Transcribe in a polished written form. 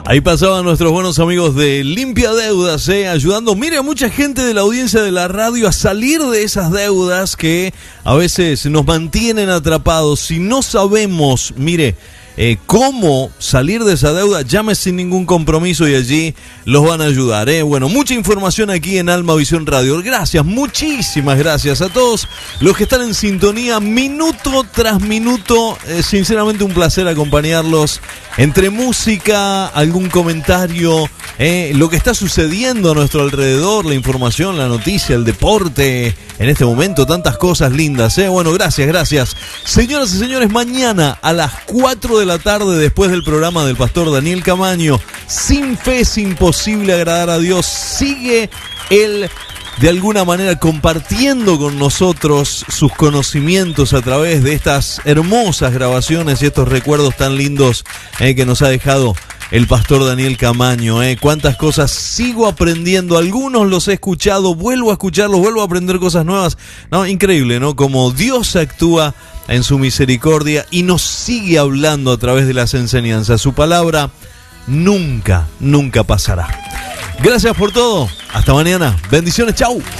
Ahí pasaban nuestros buenos amigos de Limpia Deudas, ayudando, mire, a mucha gente de la audiencia de la radio a salir de esas deudas que a veces nos mantienen atrapados. Si no sabemos, mire, cómo salir de esa deuda, llame sin ningún compromiso y allí los van a ayudar. Bueno, mucha información aquí en Alma Visión Radio. Gracias, muchísimas gracias a todos los que están en sintonía minuto tras minuto. Sinceramente un placer acompañarlos entre música, algún comentario, lo que está sucediendo a nuestro alrededor, la información, la noticia, el deporte. En este momento tantas cosas lindas. Bueno, gracias. Señoras y señores, mañana a las 4 de la tarde, después del programa del pastor Daniel Camaño, Sin fe es imposible agradar a Dios, sigue él de alguna manera compartiendo con nosotros sus conocimientos a través de estas hermosas grabaciones y estos recuerdos tan lindos que nos ha dejado el pastor Daniel Camaño. Cuántas cosas sigo aprendiendo, algunos los he escuchado, vuelvo a escucharlos, vuelvo a aprender cosas nuevas. No, increíble, ¿no? Como Dios actúa en su misericordia y nos sigue hablando a través de las enseñanzas. Su palabra nunca pasará. Gracias por todo. Hasta mañana. Bendiciones. Chau.